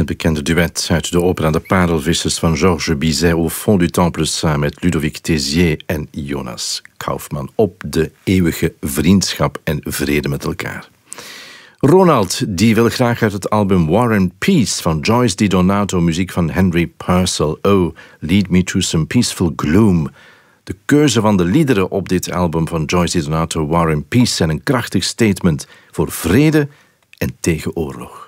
Het bekende duet uit de opera De Parelvissers van Georges Bizet au fond du temple samen met Ludovic Tézier en Jonas Kaufmann op de eeuwige vriendschap en vrede met elkaar. Ronald die wil graag uit het album War and Peace van Joyce Di Donato muziek van Henry Purcell. Oh, lead me to some peaceful gloom. De keuze van de liederen op dit album van Joyce Di Donato, War and Peace, zijn een krachtig statement voor vrede en tegen oorlog.